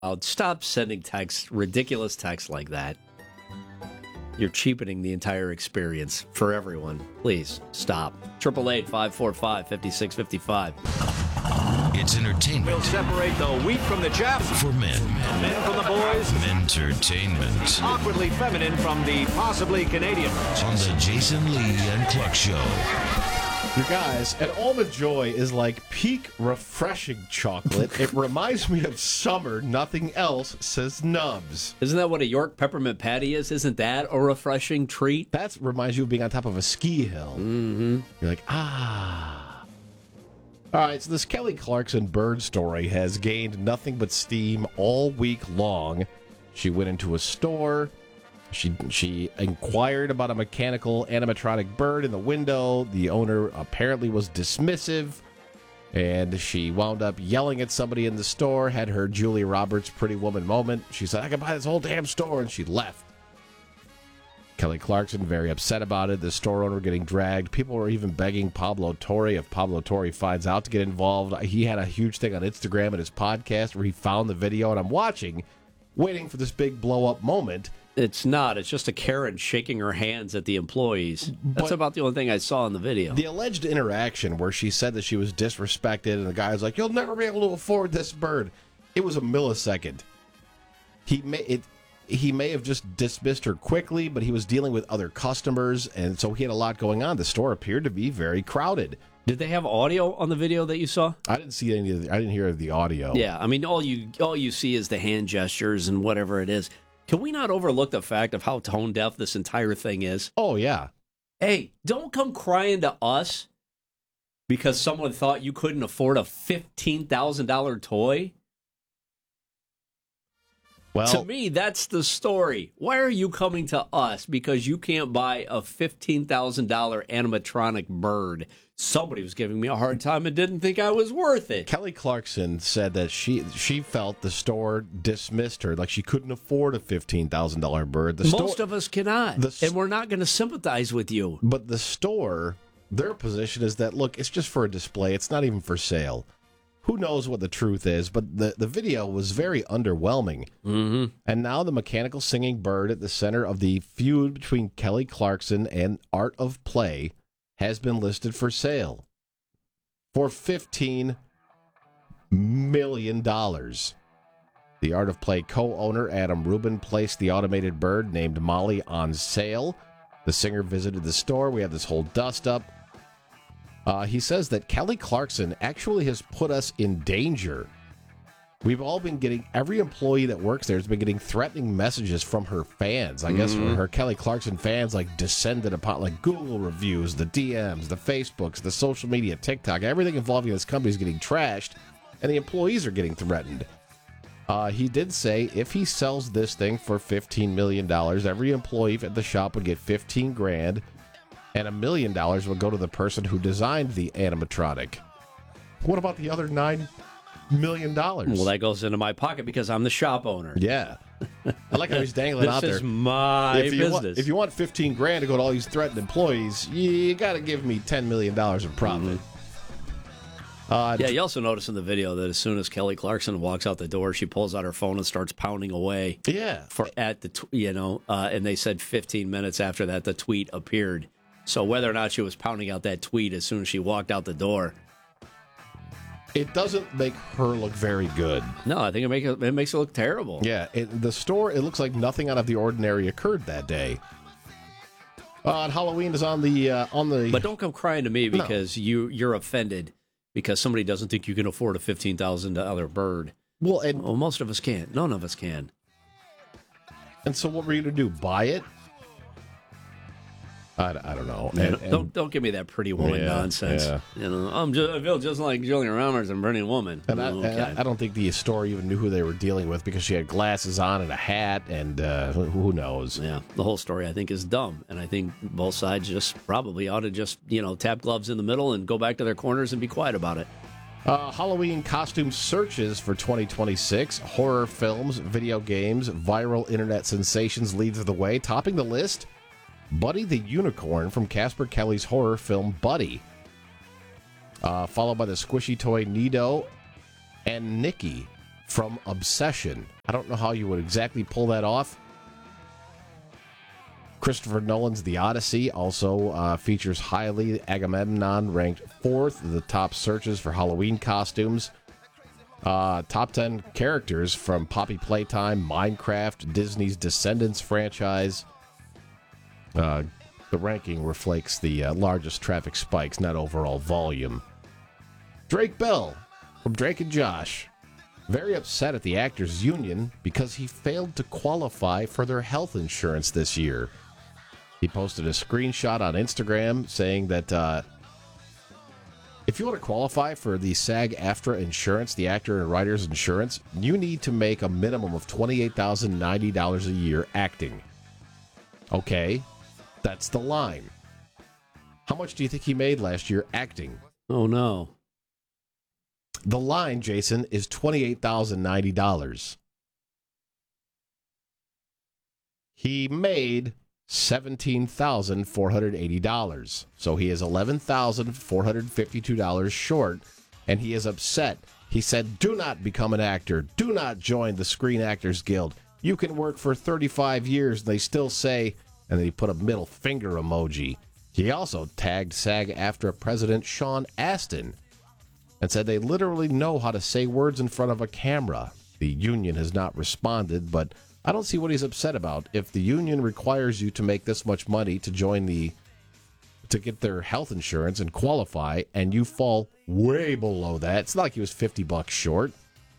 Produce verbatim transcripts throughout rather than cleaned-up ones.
Oh, stop sending texts, ridiculous texts like that. You're cheapening the entire experience for everyone. Please, stop. triple eight, five four five, five six five five. It's entertainment. We'll separate the wheat from the chaff. For men. Men from the boys. Entertainment. Awkwardly feminine from the possibly Canadian. On the Jason Lee and Clark Show. You guys, an Almond Joy is like peak refreshing chocolate. It reminds me of summer. Nothing else, says Nubs. Isn't that what a York peppermint patty is? Isn't that a refreshing treat? That reminds you of being on top of a ski hill. Mm-hmm. You're like, ah. All right, so this Kelly Clarkson bird story has gained nothing but steam all week long. She went into a store. She she inquired about a mechanical animatronic bird in the window. The owner apparently was dismissive, and she wound up yelling at somebody in the store, had her Julia Roberts Pretty Woman moment. She said, I can buy this whole damn store, and she left. Kelly Clarkson very upset about it. The store owner getting dragged. People were even begging Pablo Torre, if Pablo Torre finds out, to get involved. He had a huge thing on Instagram and his podcast where he found the video, and I'm watching, waiting for this big blow-up moment. It's not. It's just a Karen shaking her hands at the employees. That's But about the only thing I saw in the video. The alleged interaction where she said that she was disrespected and the guy was like, you'll never be able to afford this bird. It was a millisecond. He may it. He may have just dismissed her quickly, but he was dealing with other customers, and so he had a lot going on. The store appeared to be very crowded. Did they have audio on the video that you saw? I didn't see any of the, I didn't hear the audio. Yeah, I mean, all you all you see is the hand gestures and whatever it is. Can we not overlook the fact of how tone deaf this entire thing is? Oh, yeah. Hey, don't come crying to us because someone thought you couldn't afford a fifteen thousand dollars toy. Well, to me, that's the story. Why are you coming to us because you can't buy a fifteen thousand dollars animatronic bird? Somebody was giving me a hard time and didn't think I was worth it. Kelly Clarkson said that she she felt the store dismissed her, like she couldn't afford a fifteen thousand dollars bird. The Most sto- of us cannot, the, and we're not going to sympathize with you. But the store, their position is that, look, it's just for a display. It's not even for sale. Who knows what the truth is, but the, the video was very underwhelming. Mm-hmm. And now the mechanical singing bird at the center of the feud between Kelly Clarkson and Art of Play has been listed for sale for fifteen million dollars. The Art of Play co-owner, Adam Rubin, placed the automated bird named Molly on sale. The singer visited the store. We have this whole dust-up. Uh, he says that Kelly Clarkson actually has put us in danger. We've all been getting, every employee that works there has been getting threatening messages from her fans. I guess Mm-hmm. her Kelly Clarkson fans like descended upon like Google reviews, the D Ms, the Facebooks, the social media, TikTok, everything involving this company is getting trashed, and the employees are getting threatened. Uh, he did say if he sells this thing for fifteen million dollars, every employee at the shop would get fifteen grand, and a million dollars would go to the person who designed the animatronic. What about the other nine million dollars? Well, that goes into my pocket because I'm the shop owner. Yeah. I like how he's dangling This out there. is my if you business. Want, if you want fifteen grand to go to all these threatened employees, you got to give me ten million dollars in profit. Mm-hmm. Uh, Yeah, you also notice in the video that as soon as Kelly Clarkson walks out the door, she pulls out her phone and starts pounding away. Yeah. For at the tw- you know, uh, and they said fifteen minutes after that the tweet appeared. So whether or not she was pounding out that tweet as soon as she walked out the door, it doesn't make her look very good. no, I think it make it, it makes it look terrible. Yeah, it, the store, it looks like nothing out of the ordinary occurred that day. Uh, and Halloween is on the uh, on the. But don't come crying to me because no. you you're offended because somebody doesn't think you can afford a fifteen thousand dollar bird. Well, and well, most of us can't. None of us can. And so, what were you going to do? Buy it? I, I don't know. Yeah, and, and, don't don't give me that Pretty Woman yeah, nonsense. Yeah. You know, I'm just, I feel just like Julia Roberts and Pretty Woman. And, I, okay. and I, I don't think the store even knew who they were dealing with because she had glasses on and a hat, and uh, who knows? Yeah, the whole story I think is dumb, and I think both sides just probably ought to just you know tap gloves in the middle and go back to their corners and be quiet about it. Uh, Halloween costume searches for twenty twenty-six. Horror films, video games, viral internet sensations leads the way. Topping the list, Buddy the Unicorn from Casper Kelly's horror film Buddy. Uh, followed by the squishy toy Nido and Nikki from Obsession. I don't know how you would exactly pull that off. Christopher Nolan's The Odyssey also uh, features highly. Agamemnon ranked fourth in the top searches for Halloween costumes. Uh, top ten characters from Poppy Playtime, Minecraft, Disney's Descendants franchise. Uh, the ranking reflects the uh, largest traffic spikes, not overall volume. Drake Bell from Drake and Josh. Very upset at the actors' union because he failed to qualify for their health insurance this year. He posted a screenshot on Instagram saying that uh, if you want to qualify for the SAG-AFTRA insurance, the actor and writer's insurance, you need to make a minimum of twenty-eight thousand ninety dollars a year acting. Okay, that's the line. How much do you think he made last year acting? Oh, no. The line, Jason, is twenty-eight thousand ninety dollars. He made seventeen thousand four hundred eighty dollars. So he is eleven thousand four hundred fifty-two dollars short, and he is upset. He said, do not become an actor. Do not join the Screen Actors Guild. You can work for thirty-five years, and they still say, and then he put a middle finger emoji. He also tagged SAG-AFTRA President Sean Astin and said they literally know how to say words in front of a camera. The union has not responded, but I don't see what he's upset about. If the union requires you to make this much money to join the, to get their health insurance and qualify, and you fall way below that, it's not like he was fifty bucks short.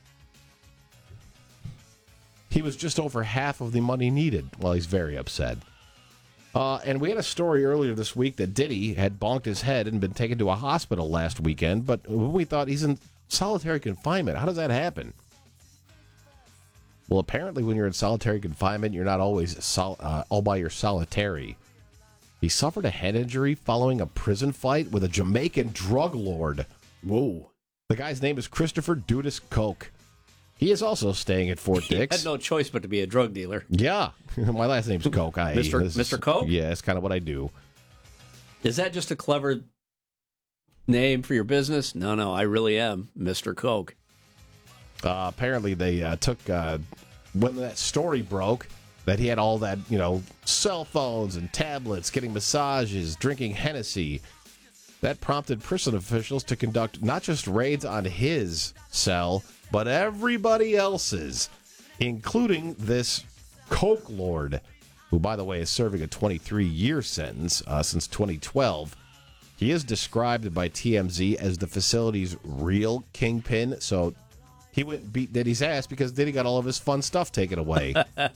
He was just over half of the money needed. Well, he's very upset. Uh, and we had a story earlier this week that Diddy had bonked his head and been taken to a hospital last weekend, but we thought he's in solitary confinement. How does that happen? Well, apparently when you're in solitary confinement, you're not always sol- uh, all by your solitary. He suffered a head injury following a prison fight with a Jamaican drug lord. Whoa. The guy's name is Christopher Dudas Koch. He is also staying at Fort He Dix. had no choice but to be a drug dealer. Yeah. My last name's Koch. I, Mister this is- Mister Koch? Yeah, that's kind of what I do. Is that just a clever name for your business? No, no, I really am Mister Koch. Uh, apparently, they uh, took, uh, when that story broke, that he had all that, you know, cell phones and tablets, getting massages, drinking Hennessy. That prompted prison officials to conduct not just raids on his cell, but everybody else's, including this Coke Lord, who, by the way, is serving a twenty-three year sentence uh, since twenty twelve. He is described by T M Z as the facility's real kingpin, so he went and beat Diddy's ass because Diddy got all of his fun stuff taken away.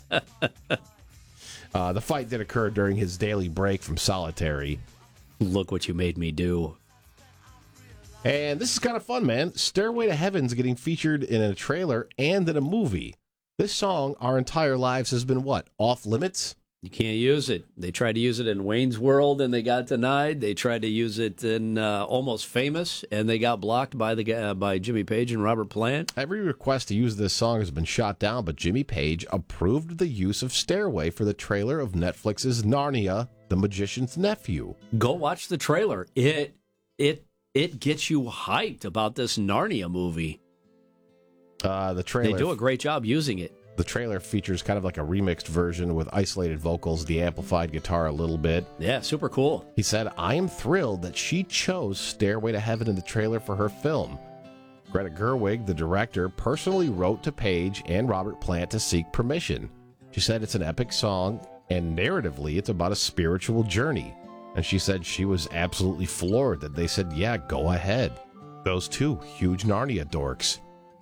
uh, the fight did occur during his daily break from solitary. Look what you made me do. And this is kind of fun, man. Stairway to Heaven's getting featured in a trailer and in a movie. This song, Our Entire Lives, has been what? Off limits? You can't use it. They tried to use it in Wayne's World, and they got denied. They tried to use it in uh, Almost Famous, and they got blocked by the uh, by Jimmy Page and Robert Plant. Every request to use this song has been shot down, but Jimmy Page approved the use of Stairway for the trailer of Netflix's Narnia, The Magician's Nephew. Go watch the trailer. It it it gets you hyped about this Narnia movie. Uh, the trailer. They do a great job using it. The trailer features kind of like a remixed version with isolated vocals, the amplified guitar a little bit. Yeah, super cool. He said, I am thrilled that she chose Stairway to Heaven in the trailer for her film. Greta Gerwig, the director, personally wrote to Page and Robert Plant to seek permission. She said it's an epic song, and narratively it's about a spiritual journey. And she said she was absolutely floored that they said, yeah, go ahead. Those two huge Narnia dorks.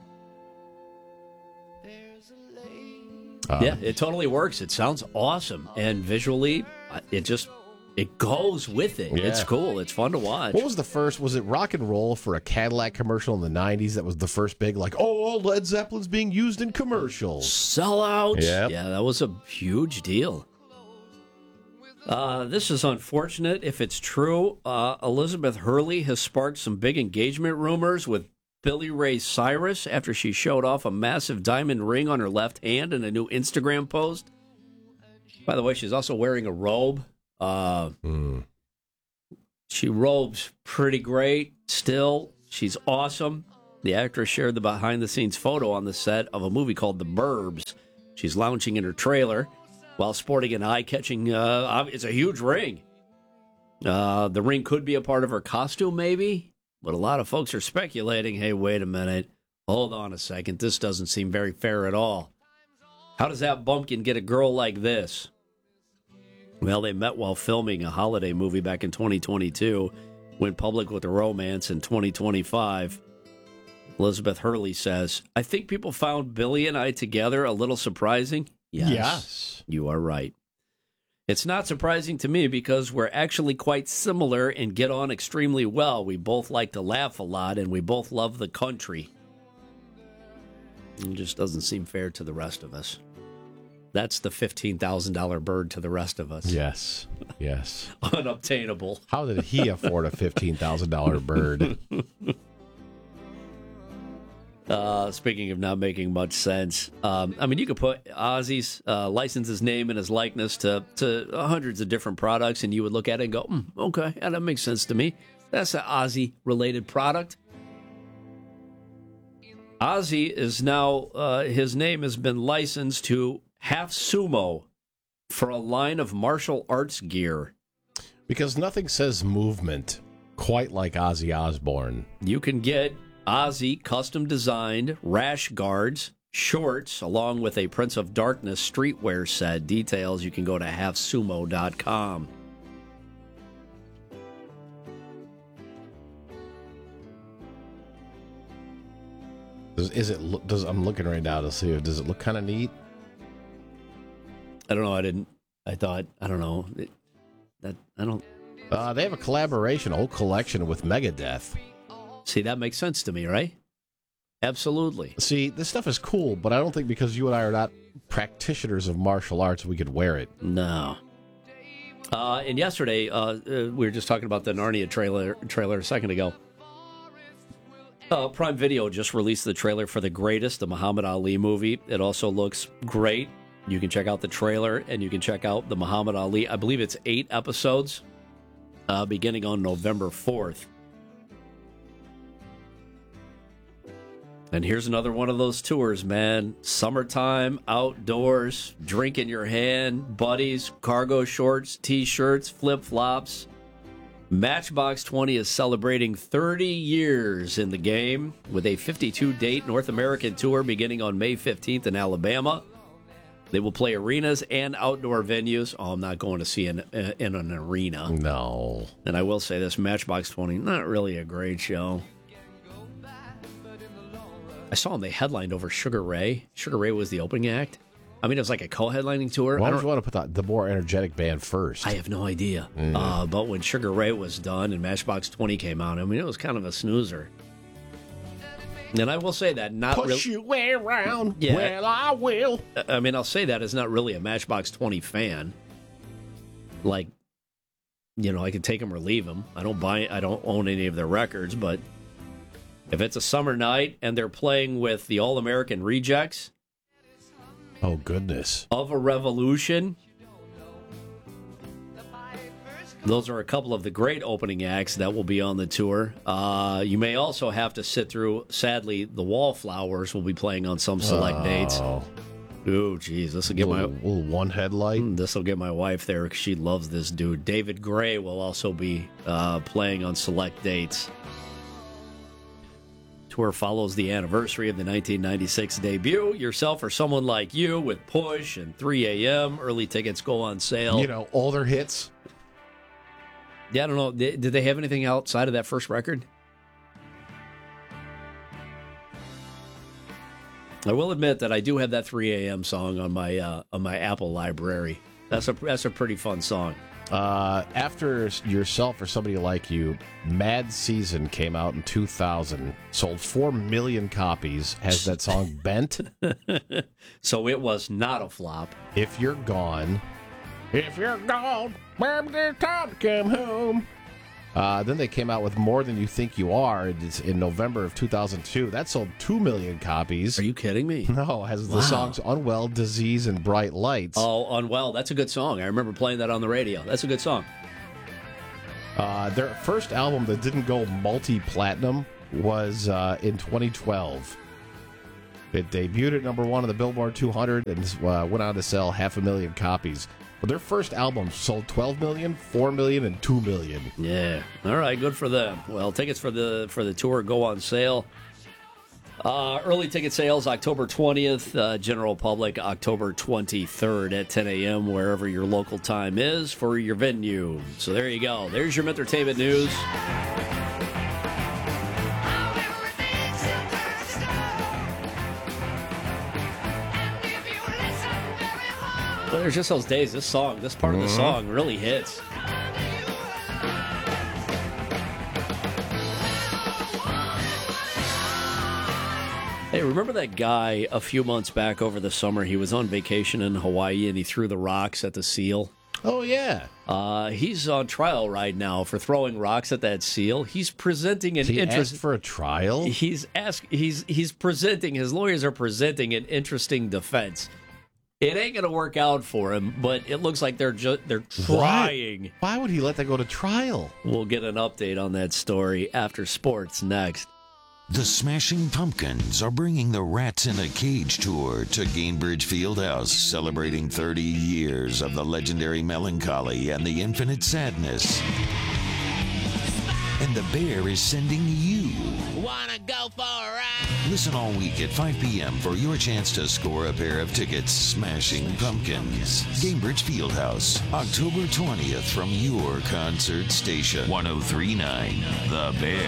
Uh, yeah, it totally works. It sounds awesome. And visually, it just, it goes with it. Yeah. It's cool. It's fun to watch. What was the first? Was it rock and roll for a Cadillac commercial in the nineties? That was the first big, like, oh, Led Zeppelin's being used in commercials. Sellout. Yep. Yeah, that was a huge deal. Uh, this is unfortunate if it's true. Uh, Elizabeth Hurley has sparked some big engagement rumors with Billy Ray Cyrus after she showed off a massive diamond ring on her left hand in a new Instagram post. By the way, she's also wearing a robe. Uh, mm. She robes pretty great still. She's awesome. The actress shared the behind-the-scenes photo on the set of a movie called The Burbs. She's lounging in her trailer while sporting an eye-catching, uh, it's a huge ring. Uh, the ring could be a part of her costume, maybe, but a lot of folks are speculating, hey, wait a minute, hold on a second, this doesn't seem very fair at all. How does that bumpkin get a girl like this? Well, they met while filming a holiday movie back in twenty twenty-two, went public with a romance in twenty twenty-five. Elizabeth Hurley says, I think people found Billy and I together a little surprising. Yes, Yes. You are right. It's not surprising to me because we're actually quite similar and get on extremely well. We both like to laugh a lot and we both love the country. It just doesn't seem fair to the rest of us. That's the fifteen thousand dollars bird to the rest of us. Yes. Yes. Unobtainable. How did he afford a fifteen thousand dollars bird? Uh, speaking of not making much sense, um, I mean, you could put Ozzy's uh, license his name and his likeness to, to hundreds of different products, and you would look at it and go, mm, okay, yeah, that makes sense to me. That's an Ozzy-related product. Ozzy is now, uh, his name has been licensed to Half Sumo for a line of martial arts gear. Because nothing says movement quite like Ozzy Osbourne. You can get Ozzy custom-designed rash guards, shorts, along with a Prince of Darkness streetwear set. Details, you can go to half sumo dot com. Does, is it? look- Does I'm looking right now to see if does it look kind of neat? I don't know. I didn't. I thought. I don't know. It, that I don't Uh, they have a collaboration, a whole collection with Megadeth. see. That makes sense to me, right? Absolutely. See, this stuff is cool, but I don't think because you and I are not practitioners of martial arts, we could wear it. No. Uh, and yesterday, uh, uh, we were just talking about the Narnia trailer trailer a second ago. Uh, Prime Video just released the trailer for The Greatest, the Muhammad Ali movie. It also looks great. You can check out the trailer, and you can check out the Muhammad Ali. I believe it's eight episodes, uh, beginning on November fourth. And here's another one of those tours, man. Summertime, outdoors, drink in your hand, buddies, cargo shorts, T-shirts, flip-flops. Matchbox twenty is celebrating thirty years in the game with a fifty-two date North American tour beginning on May fifteenth in Alabama. They will play arenas and outdoor venues. Oh, I'm not going to see in, in an arena. No. And I will say this, Matchbox twenty, not really a great show. I saw them, they headlined over Sugar Ray. Sugar Ray was the opening act. I mean, it was like a co-headlining tour. Why I don't don't you want to put the, the more energetic band first? I have no idea. Mm. Uh, but when Sugar Ray was done and Matchbox twenty came out, I mean, it was kind of a snoozer. And I will say that not really. Push you around. Yeah. Well, I will. I mean, I'll say that as not really a Matchbox twenty fan. Like, you know, I can take them or leave them. I don't buy. I don't own any of their records, but if it's a summer night and they're playing with the All American Rejects. Oh, goodness. Of a Revolution. Those are a couple of the great opening acts that will be on the tour. Uh, you may also have to sit through, sadly, the Wallflowers will be playing on some select oh. dates. Oh, geez, this will get little, my little one headlight. This will get my wife there because she loves this dude. David Gray will also be uh, playing on select dates. Tour follows the anniversary of the nineteen ninety-six debut. Yourself or someone like you with Push and three a.m. Early tickets go on sale. You know, older hits. Yeah, I don't know. Did they have anything outside of that first record? I will admit that I do have that three a.m. song on my uh, on my Apple library. That's a that's a pretty fun song. Uh, after Yourself or Somebody Like You, Mad Season came out in two thousand. Sold four million copies. Has that song Bent? So it was not a flop. If You're Gone. If you're gone, it's time to come home. Uh, then they came out with More Than You Think You Are it's in November of two thousand two. That sold two million copies. Are you kidding me? No, it has Wow. the songs Unwell, Disease, and Bright Lights. Oh, Unwell. That's a good song. I remember playing that on the radio. That's a good song. Uh, their first album that didn't go multi-platinum was uh, in twenty twelve. It debuted at number one on the Billboard two hundred and uh, went on to sell half a million copies. But their first album sold twelve million, four million, and two million. Yeah. All right, good for them. Well, tickets for the for the tour go on sale. Uh, early ticket sales October twentieth, uh, general public October twenty-third at ten a.m. wherever your local time is for your venue. So there you go. There's your entertainment news. Well, there's just those days. This song, this part mm-hmm. of the song really hits. Hey, remember that guy a few months back over the summer? He was on vacation in Hawaii and he threw the rocks at the seal. Oh, yeah. Uh, he's on trial right now for throwing rocks at that seal. He's presenting an he interest asked for a trial. He's ask. He's he's presenting. His lawyers are presenting an interesting defense. It ain't gonna work out for him, but it looks like they're just they're trying. Why? Why would he let that go to trial? We'll get an update on that story after sports next. The Smashing Pumpkins are bringing the Rats in a Cage tour to Gainbridge Fieldhouse, celebrating thirty years of the legendary melancholy and the infinite sadness. And the Bear is sending you. Wanna go for a ride? Listen all week at five p.m. for your chance to score a pair of tickets. Smashing Pumpkins. Gainbridge Fieldhouse, October twentieth from your concert station. one oh three point nine The Bear.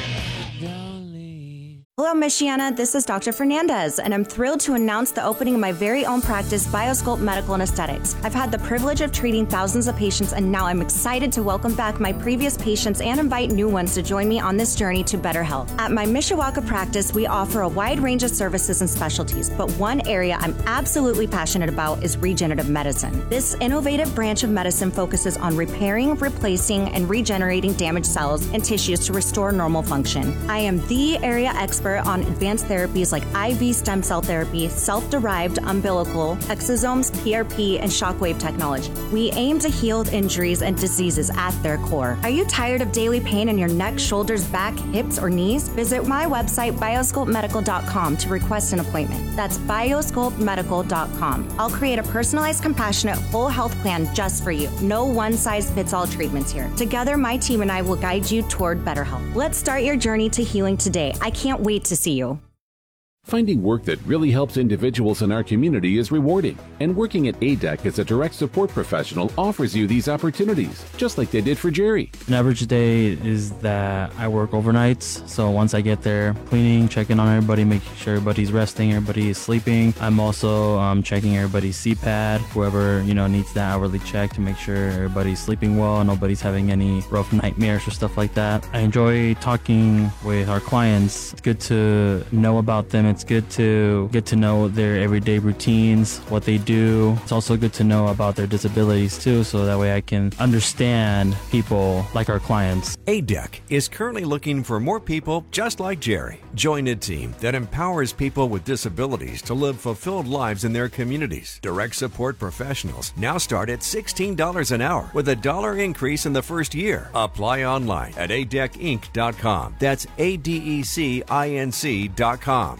Hello, Michiana. This is Doctor Fernandez, and I'm thrilled to announce the opening of my very own practice, Biosculpt Medical and Aesthetics. I've had the privilege of treating thousands of patients, and now I'm excited to welcome back my previous patients and invite new ones to join me on this journey to better health. At my Mishawaka practice, we offer a wide range of services and specialties, but one area I'm absolutely passionate about is regenerative medicine. This innovative branch of medicine focuses on repairing, replacing, and regenerating damaged cells and tissues to restore normal function. I am the area expert on advanced therapies like I V stem cell therapy, self-derived umbilical, exosomes, P R P, and shockwave technology. We aim to heal injuries and diseases at their core. Are you tired of daily pain in your neck, shoulders, back, hips, or knees? Visit my website, biosculpt medical dot com, to request an appointment. That's biosculpt medical dot com. I'll create a personalized, compassionate, whole health plan just for you. No one-size-fits-all treatments here. Together, my team and I will guide you toward better health. Let's start your journey to healing today. I can't wait to see you. Finding work that really helps individuals in our community is rewarding, and working at A D E C as a direct support professional offers you these opportunities, just like they did for Jerry. An average day is that I work overnights, so once I get there, cleaning, checking on everybody, making sure everybody's resting, everybody is sleeping. I'm also um, checking everybody's C PAD, whoever you know needs that hourly check to make sure everybody's sleeping well, nobody's having any rough nightmares or stuff like that. I enjoy talking with our clients. It's good to know about them. It's good to get to know their everyday routines, what they do. It's also good to know about their disabilities too, so that way I can understand people like our clients. A D E C is currently looking for more people just like Jerry. Join a team that empowers people with disabilities to live fulfilled lives in their communities. Direct support professionals now start at sixteen dollars an hour with a dollar increase in the first year. Apply online at A D E C inc dot com. That's A D E C I N C dot com.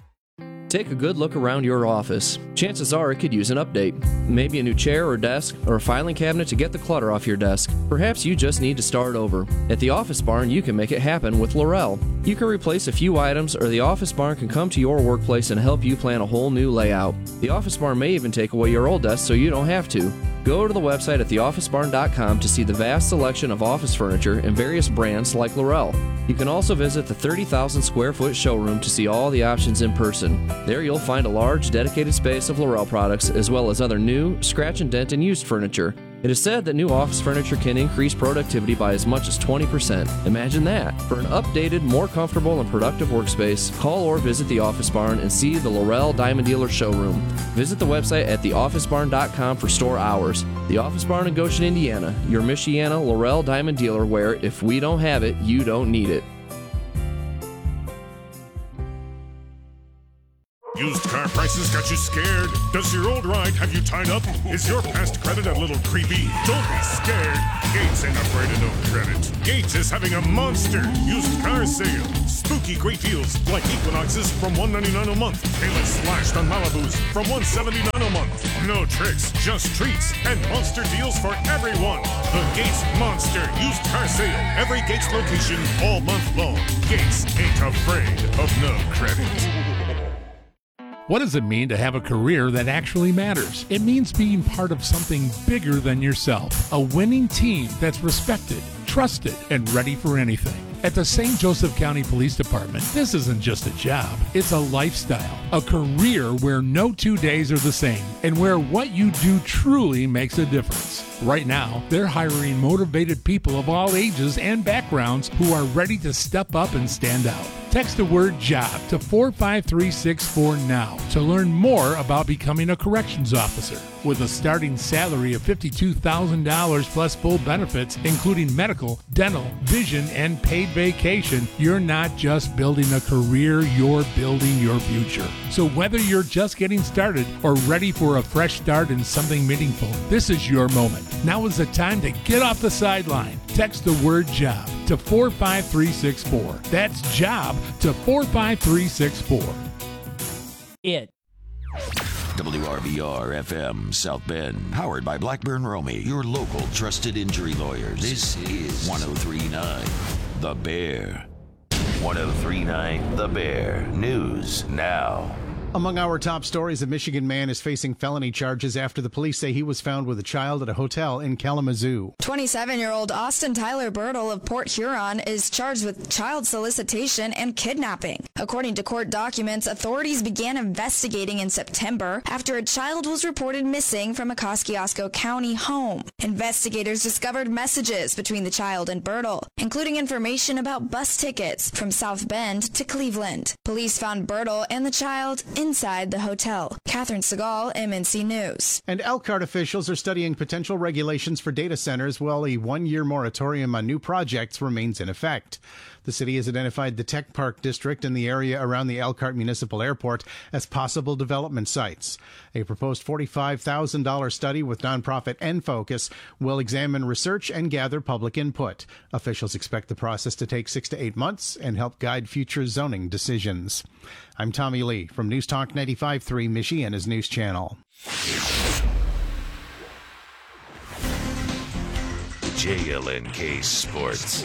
Take a good look around your office. Chances are it could use an update. Maybe a new chair or desk, or a filing cabinet to get the clutter off your desk. Perhaps you just need to start over. At the Office Barn, you can make it happen with Laurel. You can replace a few items, or the Office Barn can come to your workplace and help you plan a whole new layout. The Office Barn may even take away your old desk so you don't have to. Go to the website at the office barn dot com to see the vast selection of office furniture and various brands like Laurel. You can also visit the thirty thousand square foot showroom to see all the options in person. There you'll find a large dedicated space of Laurel products as well as other new, scratch and dent and used furniture. It is said that new office furniture can increase productivity by as much as twenty percent. Imagine that. For an updated, more comfortable and productive workspace, call or visit the Office Barn and see the Laurel Diamond Dealer showroom. Visit the website at the office barn dot com for store hours. The Office Barn in Goshen, Indiana, your Michiana Laurel Diamond Dealer where if we don't have it, you don't need it. Used car prices got you scared? Does your old ride have you tied up? Is your past credit a little creepy? Don't be scared. Gates ain't afraid of no credit. Gates is having a monster used car sale. Spooky great deals like Equinoxes from one hundred ninety-nine dollars a month. Payless slashed on Malibus from one hundred seventy-nine dollars a month. No tricks, just treats and monster deals for everyone. The Gates Monster used car sale. Every Gates location all month long. Gates ain't afraid of no credit. What does it mean to have a career that actually matters? It means being part of something bigger than yourself. A winning team that's respected, trusted, and ready for anything. At the Saint Joseph County Police Department, this isn't just a job, it's a lifestyle, a career where no two days are the same, and where what you do truly makes a difference. Right now, they're hiring motivated people of all ages and backgrounds who are ready to step up and stand out. Text the word JOB to four five three six four now to learn more about becoming a corrections officer. With a starting salary of fifty-two thousand dollars plus full benefits, including medical, dental, vision, and paid vacation, you're not just building a career, you're building your future. So whether you're just getting started or ready for a fresh start in something meaningful, this is your moment. Now is the time to get off the sideline. Text the word JOB to four five three six four. That's JOB to four five three six four. It. W R B R F M South Bend, powered by Blackburn Romy, your local trusted injury lawyers. This is one oh three point nine The Bear. one oh three point nine The Bear. News now. Among our top stories, a Michigan man is facing felony charges after the police say he was found with a child at a hotel in Kalamazoo. twenty-seven-year-old Austin Tyler Bertle of Port Huron is charged with child solicitation and kidnapping. According to court documents, authorities began investigating in September after a child was reported missing from a Kosciuszko County home. Investigators discovered messages between the child and Bertle, including information about bus tickets from South Bend to Cleveland. Police found Bertle and the child inside the hotel. Catherine Segal, M N C News. And Elkhart officials are studying potential regulations for data centers while a one-year moratorium on new projects remains in effect. The city has identified the Tech Park district and the area around the Elkhart Municipal Airport as possible development sites. A proposed forty-five thousand dollars study with nonprofit N-Focus will examine research and gather public input. Officials expect the process to take six to eight months and help guide future zoning decisions. I'm Tommy Lee from News Talk ninety-five point three, Michiana's News Channel. J L N K Sports.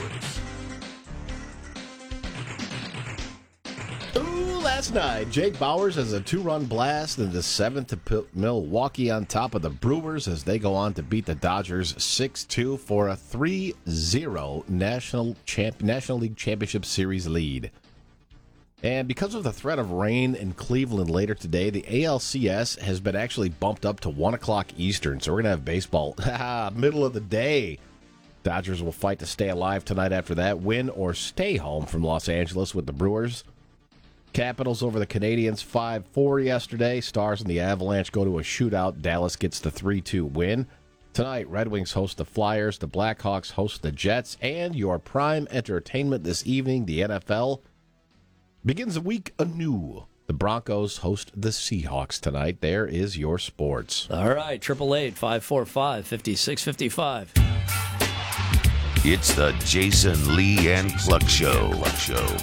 Ooh, last night, Jake Bowers has a two-run blast in the seventh to P- Milwaukee on top of the Brewers as they go on to beat the Dodgers six two for a three zero National Champ- National League Championship Series lead. And because of the threat of rain in Cleveland later today, the A L C S has been actually bumped up to one o'clock Eastern, so we're going to have baseball middle of the day. Dodgers will fight to stay alive tonight after that, win or stay home from Los Angeles with the Brewers. Capitals over the Canadians five four yesterday. Stars and the Avalanche go to a shootout. Dallas gets the three two win. Tonight, Red Wings host the Flyers, the Blackhawks host the Jets, and your prime entertainment this evening, the N F L, begins the week anew. The Broncos host the Seahawks tonight. There is your sports. All right, eight eight eight, five four five, five six five five. It's the Jason Lee and Cluck Show. Cluck Show.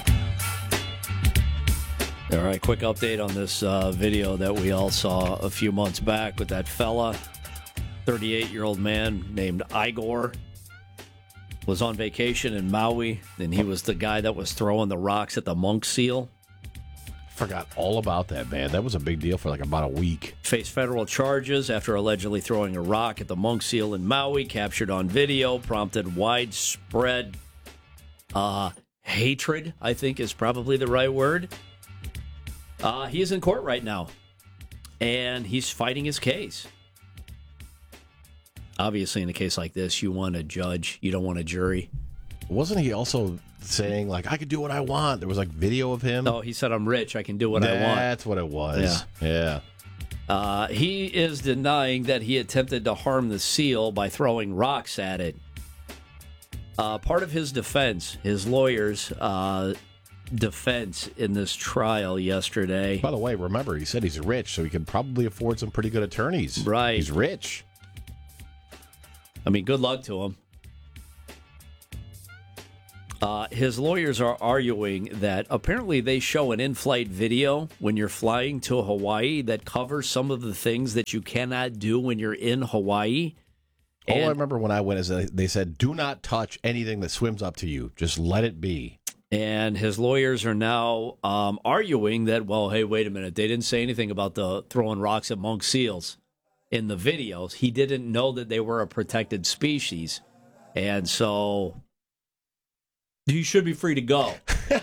All right, quick update on this uh, video that we all saw a few months back with that fella, thirty-eight-year-old man named Igor, was on vacation in Maui, and he was the guy that was throwing the rocks at the monk seal. Forgot all about that, man. That was a big deal for like about a week. Faced federal charges after allegedly throwing a rock at the monk seal in Maui, captured on video, prompted widespread uh, hatred, I think is probably the right word. Uh, he is in court right now, and he's fighting his case. Obviously, in a case like this, you want a judge. You don't want a jury. Wasn't he also saying, like, I could do what I want? There was, like, video of him. Oh, he said, I'm rich. I can do what That's I want. That's what it was. Yeah. yeah. Uh, he is denying that he attempted to harm the seal by throwing rocks at it. Uh, part of his defense, his lawyers uh, defense in this trial yesterday. By the way, remember, he said he's rich, so he can probably afford some pretty good attorneys. Right. He's rich. I mean, good luck to him. Uh, his lawyers are arguing that apparently they show an in-flight video when you're flying to Hawaii that covers some of the things that you cannot do when you're in Hawaii. All And- I remember when I went is that they said, do not touch anything that swims up to you. Just let it be. And his lawyers are now um, arguing that, well, hey, wait a minute. They didn't say anything about the throwing rocks at monk seals in the videos. He didn't know that they were a protected species. And so he should be free to go.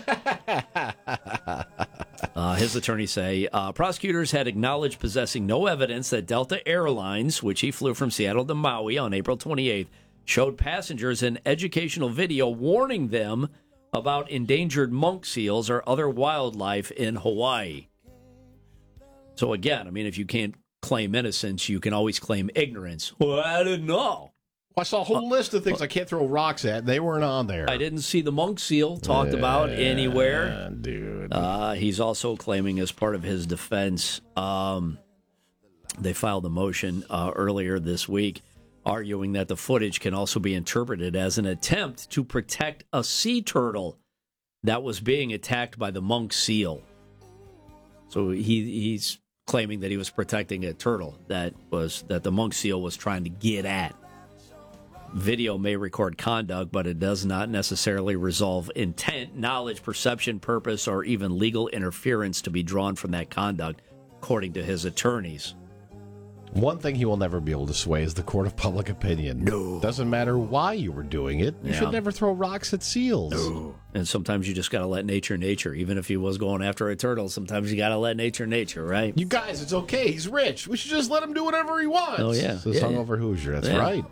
uh, his attorneys say uh, prosecutors had acknowledged possessing no evidence that Delta Airlines, which he flew from Seattle to Maui on April twenty-eighth, showed passengers an educational video warning them about endangered monk seals or other wildlife in Hawaii. So again, I mean, if you can't claim innocence, you can always claim ignorance. Well, I didn't know. I saw a whole list of things I can't throw rocks at. They weren't on there. I didn't see the monk seal talked Yeah, about anywhere. Dude. Uh, he's also claiming as part of his defense, um, they filed a motion uh, earlier this week arguing that the footage can also be interpreted as an attempt to protect a sea turtle that was being attacked by the monk seal. So he he's claiming that he was protecting a turtle that was that the monk seal was trying to get at. Video may record conduct, but it does not necessarily resolve intent, knowledge, perception, purpose, or even legal interference to be drawn from that conduct, according to his attorneys. One thing he will never be able to sway is the court of public opinion. No. Doesn't matter why you were doing it. You Yeah. should never throw rocks at seals. No. And sometimes you just got to let nature nature. Even if he was going after a turtle, sometimes you got to let nature nature, right? You guys, it's okay. He's rich. We should just let him do whatever he wants. Oh, yeah. This Yeah, hungover Hoosier. That's Yeah. right.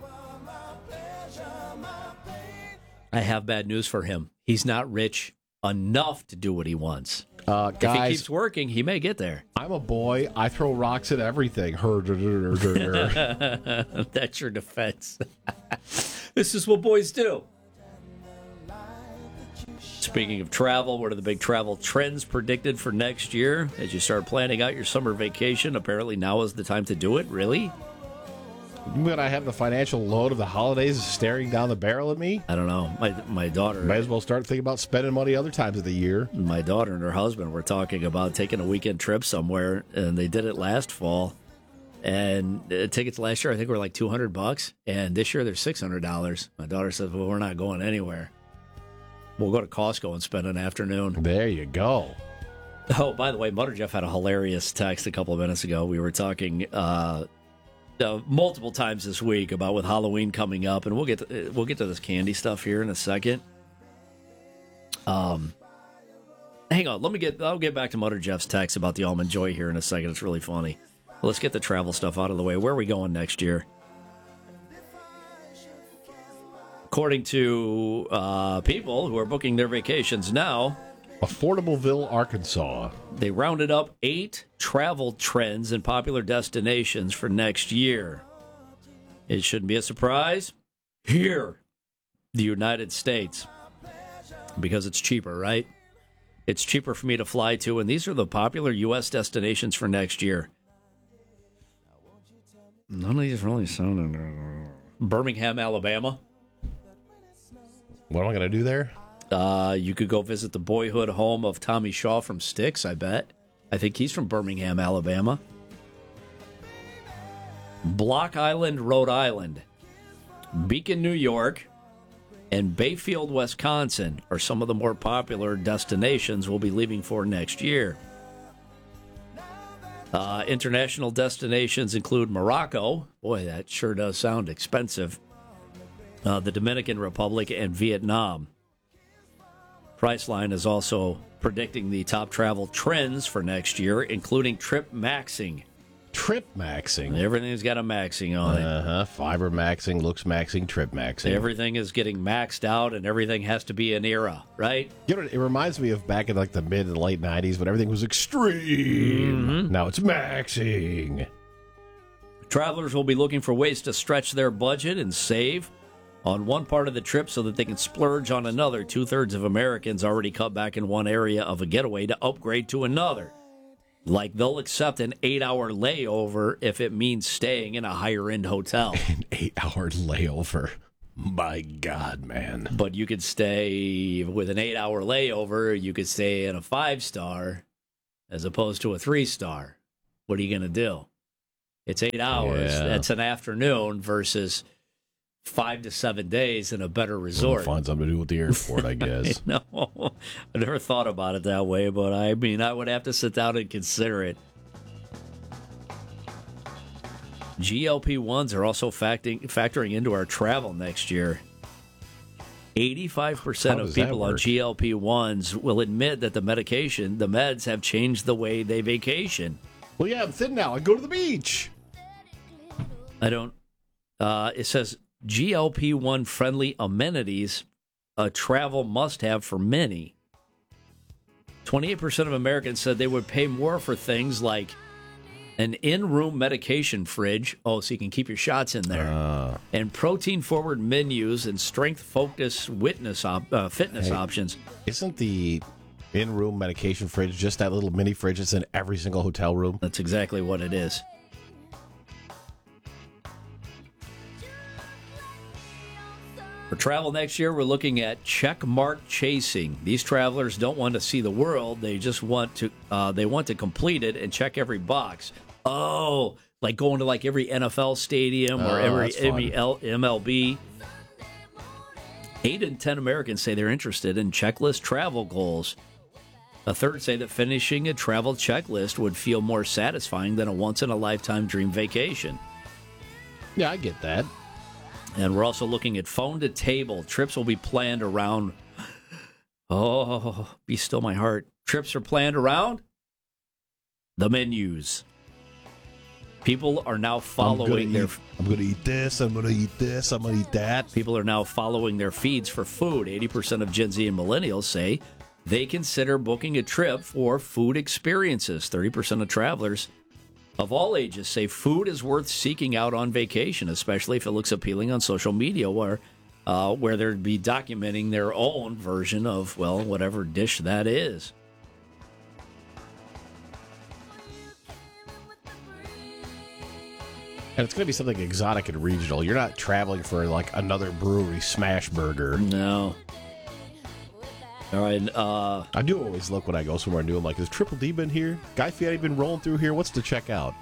I have bad news for him. He's not rich enough to do what he wants. Uh, if guys, he keeps working, he may get there. I'm a boy. I throw rocks at everything. That's your defense. This is what boys do. Speaking of travel, what are the big travel trends predicted for next year? As you start planning out your summer vacation, apparently now is the time to do it. Really? When I have the financial load of the holidays staring down the barrel at me? I don't know. My my daughter... Might as well start thinking about spending money other times of the year. My daughter and her husband were talking about taking a weekend trip somewhere, and they did it last fall. And uh, tickets last year, I think, were like two hundred bucks, and this year they're six hundred dollars. My daughter says, well, we're not going anywhere. We'll go to Costco and spend an afternoon. There you go. Oh, by the way, Mother Jeff had a hilarious text a couple of minutes ago. We were talking uh, uh, multiple times this week about with Halloween coming up, and we'll get to, uh, we'll get to this candy stuff here in a second. Um, hang on, let me get. I'll get back to Mother Jeff's text about the Almond Joy here in a second. It's really funny. Let's get the travel stuff out of the way. Where are we going next year? According to uh, people who are booking their vacations now, Affordableville, Arkansas. They rounded up eight travel trends and popular destinations for next year. It shouldn't be a surprise. Here, the United States, because it's cheaper, right? It's cheaper for me to fly to, and these are the popular U S destinations for next year. None of these really sound. Birmingham, Alabama. What am I going to do there? Uh, you could go visit the boyhood home of Tommy Shaw from Styx, I bet. I think he's from Birmingham, Alabama. Block Island, Rhode Island. Beacon, New York. And Bayfield, Wisconsin are some of the more popular destinations we'll be leaving for next year. Uh, international destinations include Morocco. Boy, that sure does sound expensive. Uh, the Dominican Republic and Vietnam. Priceline is also predicting the top travel trends for next year, including trip maxing. Trip maxing? Everything's got a maxing on it. Uh-huh. Fiber maxing, looks maxing, trip maxing. Everything is getting maxed out, and everything has to be an era, right? You know, it reminds me of back in like the mid and late nineties when everything was extreme. Mm-hmm. Now it's maxing. Travelers will be looking for ways to stretch their budget and save. on one part of the trip so that they can splurge on another. Two-thirds of Americans already cut back in one area of a getaway to upgrade to another. Like they'll accept an eight-hour layover if it means staying in a higher-end hotel. An eight-hour layover. My God, man. But you could stay with an eight-hour layover. You could stay in a five-star as opposed to a three-star. What are you going to do? It's eight hours. Yeah. That's an afternoon versus five to seven days in a better resort. Find something to do with the airport, I guess. No, I never thought about it that way, but I mean, I would have to sit down and consider it. G L P ones are also factoring, factoring into our travel next year. eighty-five percent of people on G L P ones will admit that the medication, the meds, have changed the way they vacation. Well, yeah, I'm thin now. I go to the beach. I don't. Uh, it says G L P one friendly amenities, a travel must-have for many. twenty-eight percent of Americans said they would pay more for things like an in-room medication fridge. Oh, so you can keep your shots in there. Uh, and protein-forward menus and strength-focused witness op- uh, fitness hey, options. Isn't the in-room medication fridge just that little mini fridge that's in every single hotel room? That's exactly what it is. For travel next year, we're looking at check mark chasing. These travelers don't want to see the world; they just want to. Uh, they want to complete it and check every box. Oh, like going to like every N F L stadium or Oh, every, that's fun. every L- M L B. Eight in ten Americans say they're interested in checklist travel goals. A third say that finishing a travel checklist would feel more satisfying than a once-in-a-lifetime dream vacation. Yeah, I get that. And we're also looking at phone-to-table. Trips will be planned around... Oh, be still my heart. Trips are planned around the menus. People are now following I'm their... Eat, I'm going to eat this, I'm going to eat this, I'm going to eat that. People are now following their feeds for food. eighty percent of Gen Z and millennials say they consider booking a trip for food experiences. thirty percent of travelers of all ages say food is worth seeking out on vacation, especially if it looks appealing on social media, where uh, where they'd be documenting their own version of, well, whatever dish that is. And it's going to be something exotic and regional. You're not traveling for like another brewery smash burger. No. All right. Uh, I do always look when I go somewhere new. I'm like, has Triple D been here? Guy Fieri been rolling through here? What's to check out?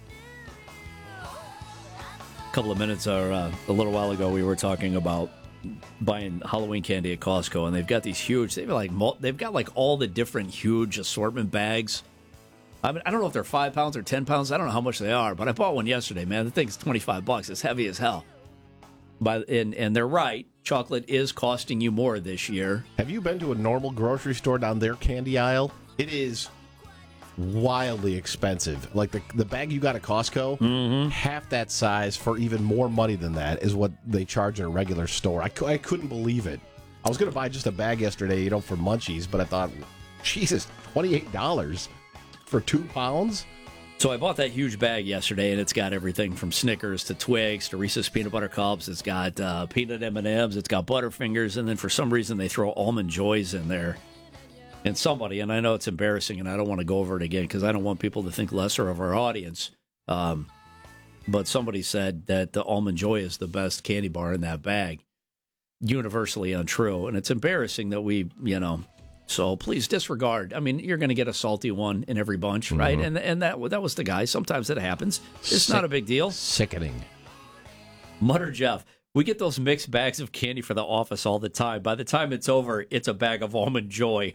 A couple of minutes or uh, a little while ago, we were talking about buying Halloween candy at Costco, and they've got these huge. They've like they've got like all the different huge assortment bags. I mean, I don't know if they're five pounds or ten pounds. I don't know how much they are, but I bought one yesterday. Man, the thing's twenty-five bucks. It's heavy as hell. By and and they're right. Chocolate is costing you more this year. Have you been to a normal grocery store down their candy aisle? It is wildly expensive. Like the the bag you got at Costco, mm-hmm. half that size for even more money than that is what they charge at a regular store. I, I couldn't believe it. I was going to buy just a bag yesterday, you know, for Munchies, but I thought, Jesus, twenty-eight dollars for two pounds? So I bought that huge bag yesterday, and it's got everything from Snickers to Twix to Reese's Peanut Butter Cups. It's got uh, peanut M and M's. It's got Butterfingers, and then for some reason they throw Almond Joys in there. And somebody, and I know it's embarrassing, and I don't want to go over it again because I don't want people to think lesser of our audience. Um, but somebody said that the Almond Joy is the best candy bar in that bag. Universally untrue, and it's embarrassing that we, you know... So please disregard. I mean, you're going to get a salty one in every bunch, right? Mm-hmm. And and that that was the guy. Sometimes it happens. It's Sick, not a big deal. Sickening. Mutter Jeff, we get those mixed bags of candy for the office all the time. By the time it's over, it's a bag of Almond Joy.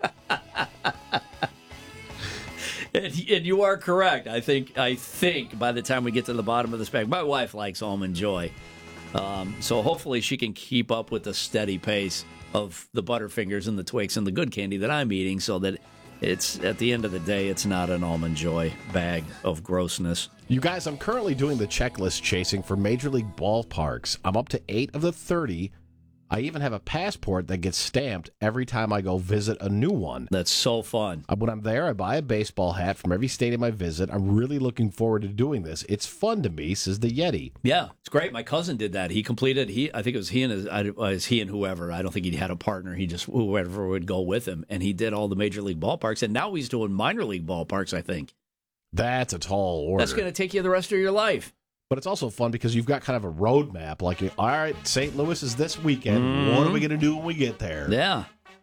and, and you are correct. I think I think by the time we get to the bottom of this bag, my wife likes Almond Joy. Um, so hopefully she can keep up with the steady pace of the Butterfingers and the Twix and the good candy that I'm eating, so that it's, at the end of the day, it's not an Almond Joy bag of grossness. You guys, I'm currently doing the checklist chasing for Major League ballparks. I'm up to eight of the thirty I even have a passport that gets stamped every time I go visit a new one. That's so fun. When I'm there, I buy a baseball hat from every stadium I visit. I'm really looking forward to doing this. It's fun to me, says the Yeti. Yeah, it's great. My cousin did that. He completed, He, I think it was he and his, I- it was he and whoever. I don't think he had a partner. He just, whoever would go with him. And he did all the major league ballparks. And now he's doing minor league ballparks, I think. That's a tall order. That's going to take you the rest of your life. But it's also fun because you've got kind of a roadmap. Like, all right, Saint Louis is this weekend. Mm. What are we going to do when we get there? Yeah.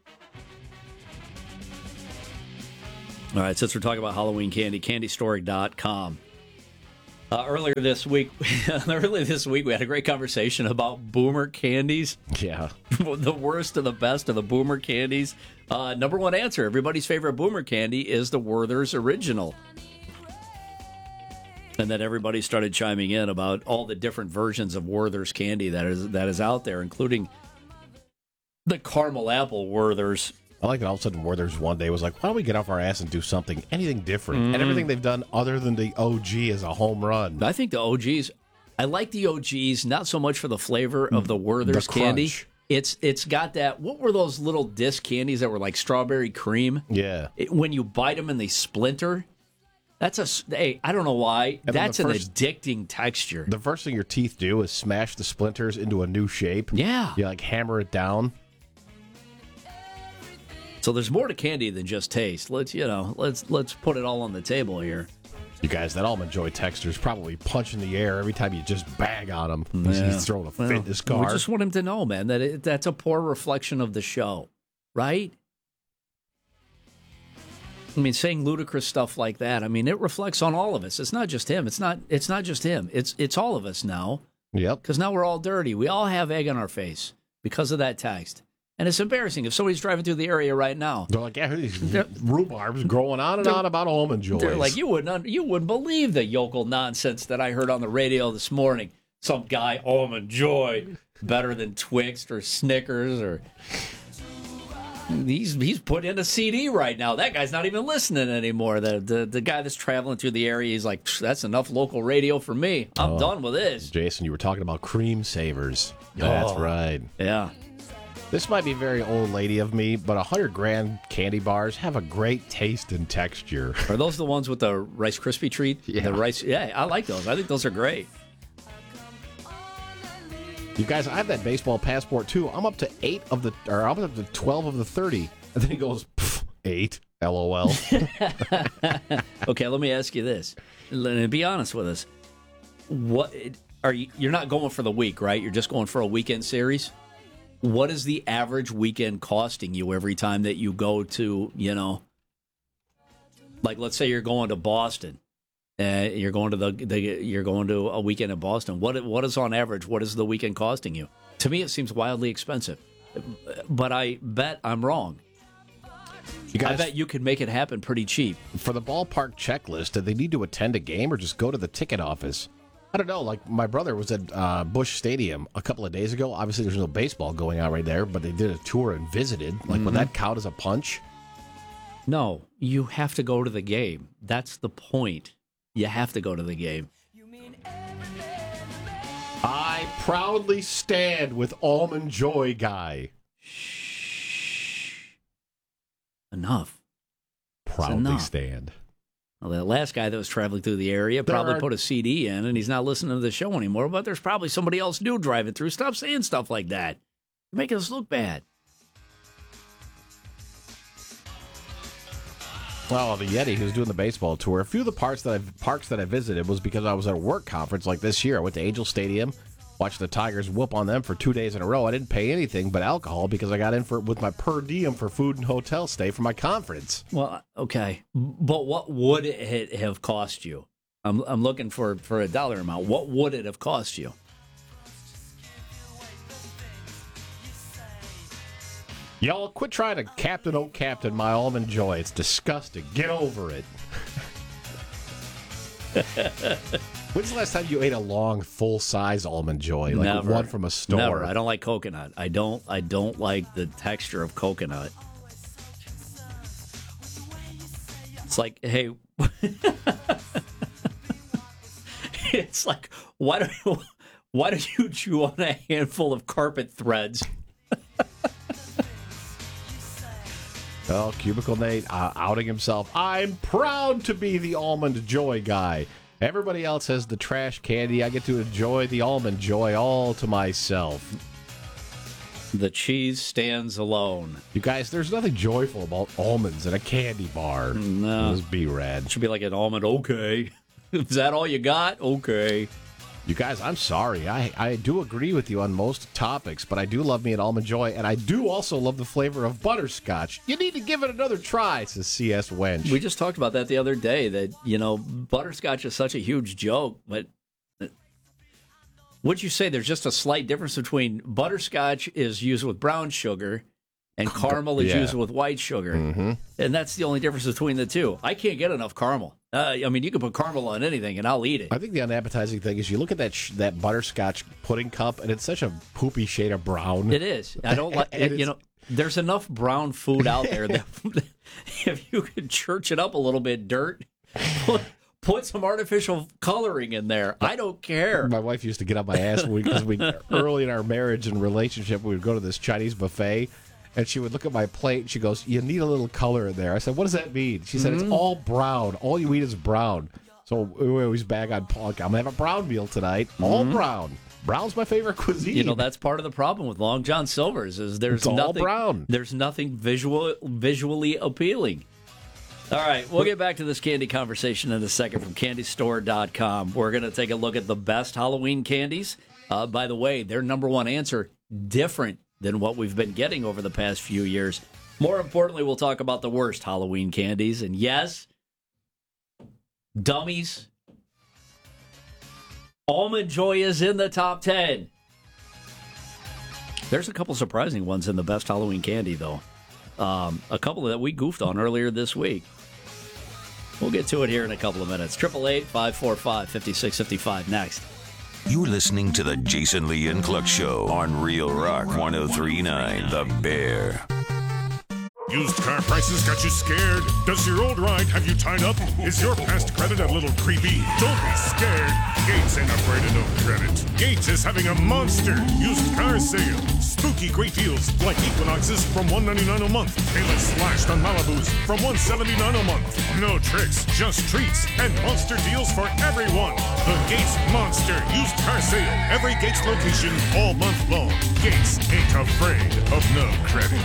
All right, since we're talking about Halloween candy, candy story dot com. Uh, earlier this week, earlier this week, we had a great conversation about boomer candies. Yeah. The worst of the best of the boomer candies. Uh, number one answer, everybody's favorite boomer candy is the Werther's Original. And then everybody started chiming in about all the different versions of Werther's candy that is that is out there, including the caramel apple Werther's. I like that all of a sudden Werther's one day was like, why don't we get off our ass and do something, anything different? Mm. And everything they've done other than the O G is a home run. I think the O Gs, I like the O Gs, not so much for the flavor of the Werther's The candy. crunch. It's It's got that, what were those little disc candies that were like strawberry cream? Yeah. It, when you bite them and they splinter. That's a, hey, I don't know why. And That's the an first- addicting texture. The first thing your teeth do is smash the splinters into a new shape. Yeah. You like hammer it down. So there's more to candy than just taste. Let's, you know, let's let's put it all on the table here. You guys, that Almond Joy texter is probably punching the air every time you just bag on him. He's, Yeah. he's throwing a fit Well, in his car. We just want him to know, man, that it, that's a poor reflection of the show, right? I mean, saying ludicrous stuff like that, I mean, it reflects on all of us. It's not just him. It's not It's not just him. It's it's all of us now. Yep. Because now we're all dirty. We all have egg on our face because of that text. And it's embarrassing if somebody's driving through the area right now. They're like, yeah, these rhubarbs growing on and on about Almond Joys. They're like, you wouldn't, you wouldn't believe the yokel nonsense that I heard on the radio this morning. Some guy, Almond Joy, better than Twix or Snickers or... He's he's put in a C D right now. That guy's not even listening anymore. The the, the guy that's traveling through the area, he's like, that's enough local radio for me. I'm Oh. done with this. Jason, you were talking about cream savers. That's Oh. right. Yeah. This might be very old lady of me, but one hundred grand candy bars have a great taste and texture. Are those the ones with the Rice Krispie treat? Yeah. The rice. Yeah, I like those. I think those are great. You guys, I have that baseball passport too. I'm up to eight of the, or I'm up to twelve of the thirty. And then he goes, "Pff, eight, LOL. Okay, let me ask you this. And be honest with us. What are you? You're not going for the week, right? You're just going for a weekend series. What is the average weekend costing you every time that you go to, you know, like let's say you're going to Boston, uh, you're going to the, the you're going to a weekend in Boston. What what is on average? What is the weekend costing you? To me, it seems wildly expensive, but I bet I'm wrong. You guys, I bet you could make it happen pretty cheap. For the ballpark checklist, do they need to attend a game or just go to the ticket office? I don't know. Like, my brother was at uh, Busch Stadium a couple of days ago. Obviously, there's no baseball going on right there, but they did a tour and visited. Like, Mhm. would that count as a punch? No, you have to go to the game. That's the point. You have to go to the game. I proudly stand with Almond Joy guy. Enough. Proudly enough. stand. Well, that last guy that was traveling through the area There probably are- put a C D in, and he's not listening to the show anymore. But there's probably somebody else new driving through. Stop saying stuff like that. You're making us look bad. Well, the Yeti who's doing the baseball tour. A few of the parks that I've, parks that I visited was because I was at a work conference like this year. I went to Angel Stadium, watched the Tigers whoop on them for two days in a row. I didn't pay anything but alcohol because I got in for with my per diem for food and hotel stay for my conference. Well, okay, but what would it have cost you? I'm I'm looking for for a dollar amount. What would it have cost you? Y'all quit trying to Captain Oh Captain my Almond Joy. It's disgusting. Get over it. When's the last time you ate a long, full-size Almond Joy? Like Never. one from a store? Never. I don't like coconut. I don't. I don't like the texture of coconut. It's like, hey, it's like, why do why do you chew on a handful of carpet threads? Oh, Cubicle Nate uh, outing himself. I'm proud to be the Almond Joy guy. Everybody else has the trash candy. I get to enjoy the Almond Joy all to myself. The cheese stands alone. You guys, there's nothing joyful about almonds in a candy bar. No. It was B-Rad. It should be like an almond, okay. Is that all you got? Okay. You guys, I'm sorry. I, I do agree with you on most topics, but I do love me an Almond Joy, and I do also love the flavor of butterscotch. You need to give it another try, says C S. Wench. We just talked about that the other day, that, you know, butterscotch is such a huge joke, but would you say there's just a slight difference between butterscotch is used with brown sugar and caramel is Yeah. used with white sugar? Mm-hmm. And that's the only difference between the two. I can't get enough caramel. Uh, I mean, you can put caramel on anything, and I'll eat it. I think the unappetizing thing is you look at that sh- that butterscotch pudding cup, and it's such a poopy shade of brown. It is. I don't like And it. You it's- know, there's enough brown food out there that if you could church it up a little bit, dirt, put, put some artificial coloring in there. I don't care. My wife used to get on my ass because we, we early in our marriage and relationship, we would go to this Chinese buffet, and she would look at my plate, and she goes, "You need a little color in there." I said, "What does that mean?" She said, Mm-hmm. "It's all brown. All you eat is brown." So we always bag on Paul. I'm going to have a brown meal tonight. All Mhm. brown. Brown's my favorite cuisine. You know, that's part of the problem with Long John Silver's is there's It's all nothing brown. There's nothing visual visually appealing. All right, we'll get back to this candy conversation in a second from candy store dot com. We're going to take a look at the best Halloween candies. Uh, by the way, their number one answer, different than what we've been getting over the past few years. More importantly, we'll talk about the worst Halloween candies. And yes, dummies. Almond Joy is in the top ten. There's a couple surprising ones in the best Halloween candy, though. Um, a couple that we goofed on earlier this week. We'll get to it here in a couple of minutes. eight eight eight, five four five, five six five five next. You're listening to the Jason Lee and Cluck Show on Real Rock one oh three point nine, The Bear. Used car prices got you scared? Does your old ride have you tied up? Is your past credit a little creepy? Don't be scared. Gates ain't afraid of no credit. Gates is having a monster used car sale. Spooky great deals like Equinoxes from one hundred ninety-nine dollars a month. Payless slashed on Malibus from one hundred seventy-nine dollars a month. No tricks, just treats and monster deals for everyone. The Gates Monster Used Car Sale. Every Gates location all month long. Gates ain't afraid of no credit.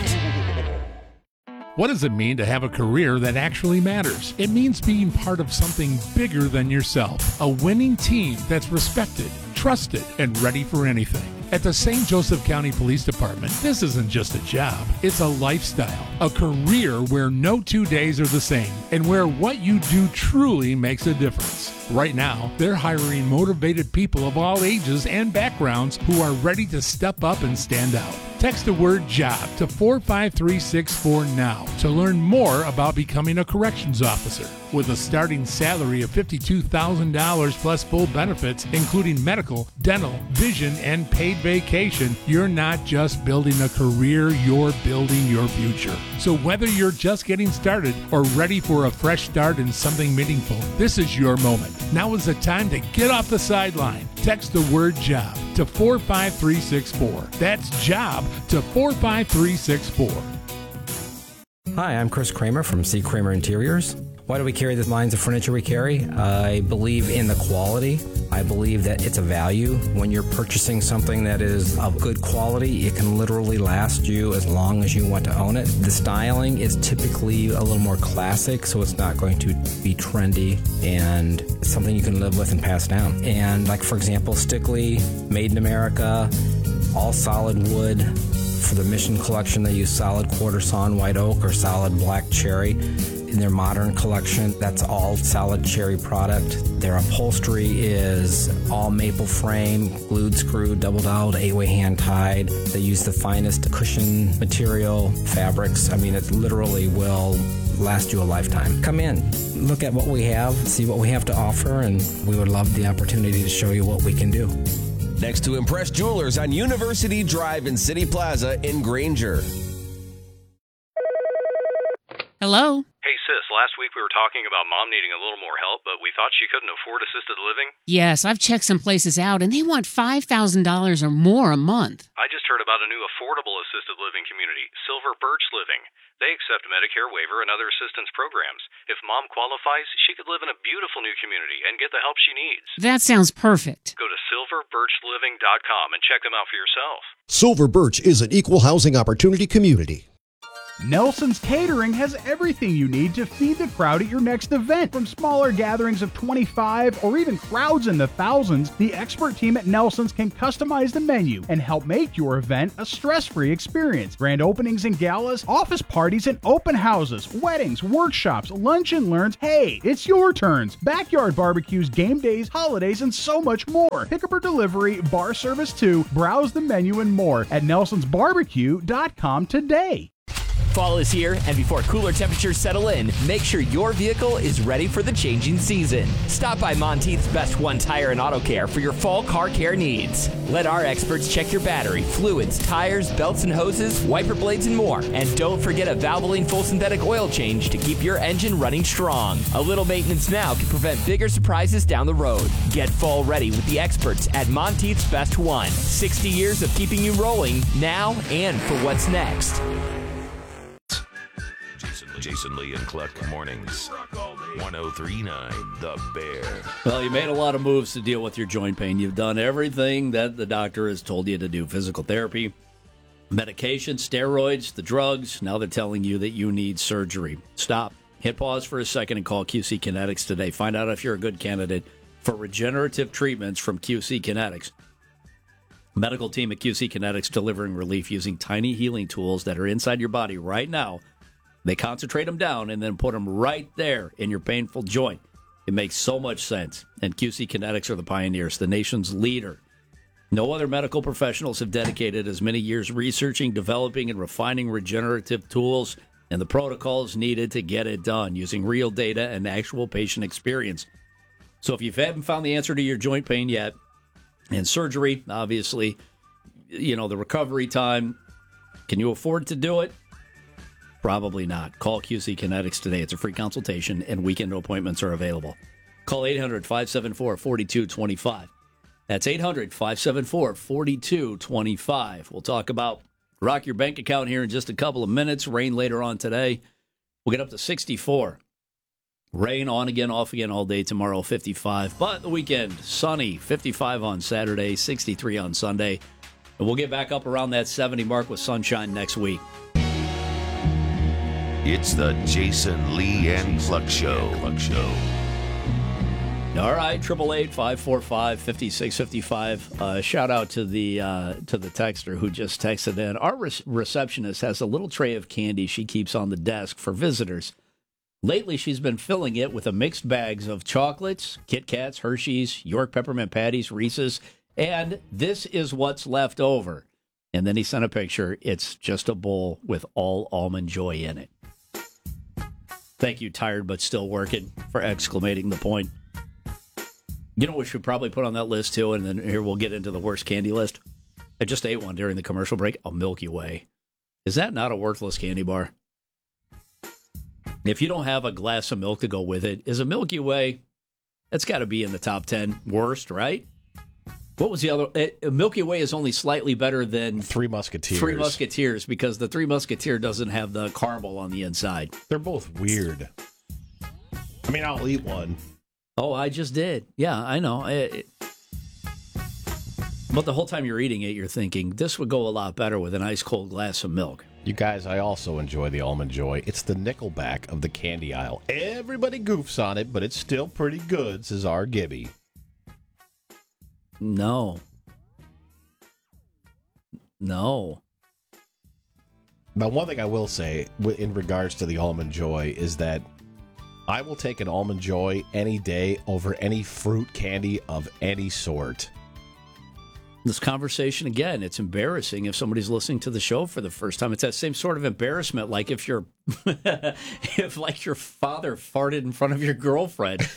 What does it mean to have a career that actually matters? It means being part of something bigger than yourself. A winning team that's respected, trusted, and ready for anything. At the Saint Joseph County Police Department, this isn't just a job, it's a lifestyle, a career where no two days are the same, and where what you do truly makes a difference. Right now, they're hiring motivated people of all ages and backgrounds who are ready to step up and stand out. Text the word JOB to four five three six four now to learn more about becoming a corrections officer. With a starting salary of fifty-two thousand dollars plus full benefits, including medical, dental, vision, and paid vacation, you're not just building a career, you're building your future. So whether you're just getting started or ready for a fresh start in something meaningful, this is your moment. Now is the time to get off the sideline. Text the word JOB to four five three six four. That's JOB to four five three six four. Hi, I'm Chris Kramer from C. Kramer Interiors. Why do we carry the lines of furniture we carry? I believe in the quality. I believe that it's a value. When you're purchasing something that is of good quality, it can literally last you as long as you want to own it. The styling is typically a little more classic, so it's not going to be trendy, and it's something you can live with and pass down. And like, for example, Stickley, made in America, all solid wood. For the Mission collection, they use solid quarter sawn white oak or solid black cherry. In their modern collection, that's all solid cherry product. Their upholstery is all maple frame, glued, screwed, double doweled, eight-way hand tied. They use the finest cushion material, fabrics. I mean, it literally will last you a lifetime. Come in, look at what we have, see what we have to offer, and we would love the opportunity to show you what we can do. Next to Impress Jewelers on University Drive in City Plaza in Granger. Hello? Hey, Sis, last week we were talking about Mom needing a little more help, but we thought she couldn't afford assisted living. Yes, I've checked some places out, and they want five thousand dollars or more a month. I just heard about a new affordable assisted living community, Silver Birch Living. They accept Medicare waiver and other assistance programs. If Mom qualifies, she could live in a beautiful new community and get the help she needs. That sounds perfect. Go to silver birch living dot com and check them out for yourself. Silver Birch is an equal housing opportunity community. Nelson's Catering has everything you need to feed the crowd at your next event. From smaller gatherings of twenty-five or even crowds in the thousands, the expert team at Nelson's can customize the menu and help make your event a stress-free experience. Grand openings and galas, office parties and open houses, weddings, workshops, lunch and learns. Hey, it's your turns. Backyard barbecues, game days, holidays, and so much more. Pickup or delivery, bar service too. Browse the menu and more at nelsons barbecue dot com today. Fall is here, and before cooler temperatures settle in, make sure your vehicle is ready for the changing season. Stop by Monteith's Best One Tire and Auto Care for your fall car care needs. Let our experts check your battery, fluids, tires, belts and hoses, wiper blades, and more. And don't forget a Valvoline full synthetic oil change to keep your engine running strong. A little maintenance now can prevent bigger surprises down the road. Get fall ready with the experts at Monteith's Best One. sixty years of keeping you rolling now and for what's next. Jason Lee and Cluck Mornings. one oh three point nine The Bear. Well, you made a lot of moves to deal with your joint pain. You've done everything that the doctor has told you to do. Physical therapy, medication, steroids, the drugs. Now they're telling you that you need surgery. Stop. Hit pause for a second and call Q C Kinetics today. Find out if you're a good candidate for regenerative treatments from Q C Kinetics. Medical team at Q C Kinetics delivering relief using tiny healing tools that are inside your body right now. They concentrate them down and then put them right there in your painful joint. It makes so much sense. And Q C Kinetics are the pioneers, the nation's leader. No other medical professionals have dedicated as many years researching, developing, and refining regenerative tools and the protocols needed to get it done using real data and actual patient experience. So if you haven't found the answer to your joint pain yet, and surgery, obviously, you know, the recovery time, can you afford to do it? Probably not. Call Q C Kinetics today. It's a free consultation, and weekend appointments are available. Call eight hundred, five seven four, four two two five. That's eight hundred, five seven four, four two two five. We'll talk about rock your bank account here in just a couple of minutes. Rain later on today. We'll get up to sixty-four. Rain on again, off again all day tomorrow, fifty-five. But the weekend, sunny, fifty-five on Saturday, sixty-three on Sunday. And we'll get back up around that seventy mark with sunshine next week. It's the Jason Lee and Cluck Show. Cluck Show. All right, eight eight eight, five four five, five six five five. Uh, shout out to the uh, to the texter who just texted in. Our re- receptionist has a little tray of candy she keeps on the desk for visitors. Lately, she's been filling it with a mixed bags of chocolates, Kit Kats, Hershey's, York Peppermint Patties, Reese's, and this is what's left over. And then he sent a picture. It's just a bowl with all Almond Joy in it. Thank you, tired but still working, for exclamating the point. You know what we should probably put on that list, too, and then here we'll get into the worst candy list. I just ate one during the commercial break, a Milky Way. Is that not a worthless candy bar? If you don't have a glass of milk to go with it, is a Milky Way, that's got to be in the top ten worst, right? What was the other? Uh, Milky Way is only slightly better than Three Musketeers. Three Musketeers because the Three Musketeer doesn't have the caramel on the inside. They're both weird. I mean, I'll eat one. Oh, I just did. Yeah, I know. It, it, but the whole time you're eating it, you're thinking, this would go a lot better with an ice cold glass of milk. You guys, I also enjoy the Almond Joy. It's the Nickelback of the candy aisle. Everybody goofs on it, but it's still pretty good, says our Gibby. No. No. Now, one thing I will say in regards to the Almond Joy is that I will take an Almond Joy any day over any fruit candy of any sort. This conversation, again, it's embarrassing if somebody's listening to the show for the first time. It's that same sort of embarrassment, like if your if like your father farted in front of your girlfriend.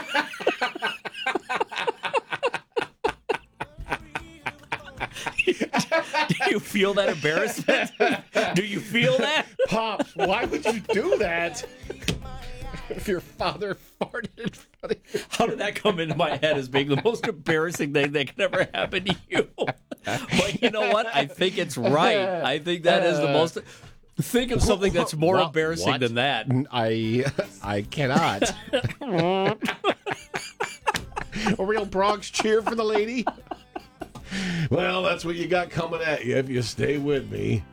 Do you feel that embarrassment? Do you feel that? Pops, why would you do that? if your father farted in front of you. How did that come into my head as being the most embarrassing thing that could ever happen to you? But you know what? I think it's right. I think that is the most... Think of something that's more What? embarrassing What? than that. I I cannot. A real Bronx cheer for the lady. Well, that's what you got coming at you if you stay with me.